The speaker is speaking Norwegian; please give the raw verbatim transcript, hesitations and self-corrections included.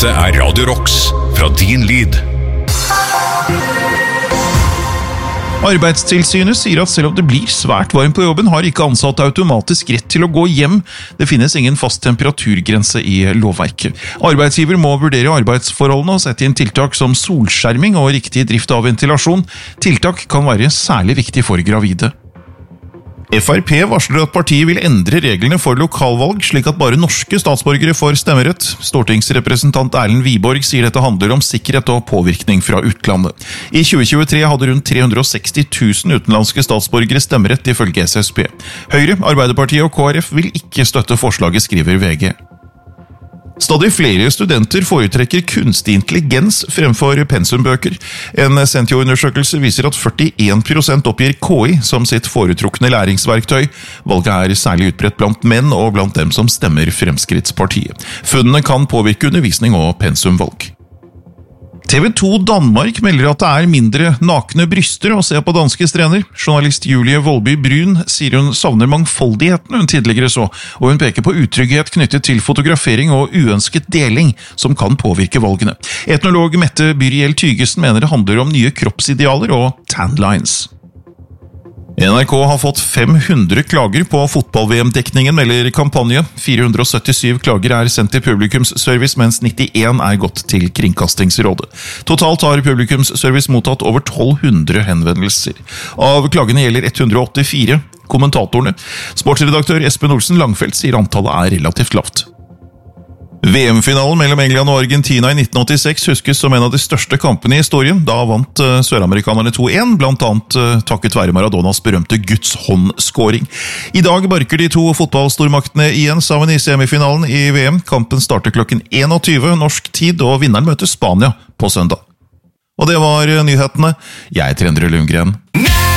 Dette er Radio Rocks fra din lyd. Arbeidstilsynet sier at selv om det blir svært varmt på jobben, har ikke ansatte automatisk rett til å gå hjem. Det finnes ingen fast temperaturgrense i lovverket. Arbeidsgiver må vurdere arbeidsforholdene og sette inn tiltak som solskjerming og riktig drift av ventilasjon. Tiltak kan være særlig viktig for gravide. F R P varsler at partiet vil endre reglene for lokalvalg, slik at bare norske statsborgere får stemmerett. Stortingsrepresentant Erlend Wiborg sier dette handler om sikkerhet og påvirkning fra utlandet. I tjue tjuetre hadde rundt tre hundre og seksti tusen utenlandske statsborgere stemmerett ifølge S S B. Høyre, Arbeiderpartiet og K R F vil ikke støtte forslaget, skriver V G. Stadig flere studenter foretrekker kunstig intelligens fremfor pensumbøker. En Sentio-undersøkelse viser at førtien prosent oppgir K I som sitt foretrukne læringsverktøy. Valget er særlig utbredt blant menn og blant dem som stemmer Fremskrittspartiet. Funnene kan påvirke undervisning og pensumvalg. T V to Danmark melder at det er mindre nakne bryster å se på danske strender. Journalist Julie Volby Brun sier hun savner mangfoldigheten hun tidligere så, og hun peker på utrygghet knyttet til fotografering og uønsket deling som kan påvirke valgene. Etnolog Mette Byriel Tygesen mener det handler om nye kroppsidealer og tanlines. N R K har fått fem hundre klager på fotball-V M-dekningen, melder kampanje. fire hundre og syttisju klager er sendt til publikumsservice, mens nittien er gått til Kringkastingsrådet. Totalt har publikumsservice mottatt over tolv hundre henvendelser. Av klagene gjelder ett hundre og åttifire kommentatorene. Sportsredaktør Espen Olsen Langfeldt sier antallet er relativt lavt. V M-finalen mellom England og Argentina i nitten åttiseks huskes som en av de største kampene i historien. Da vant søramerikanerne to en, blant annet takket være Maradonas berømte Guds hånd-skåring. I dag barker de to fotballstormaktene igjen sammen i semifinalen i V M. Kampen starter klokken tjueen norsk tid, og vinneren møter Spania på søndag. Og det var nyhetene. Jeg er Endre Lundgren.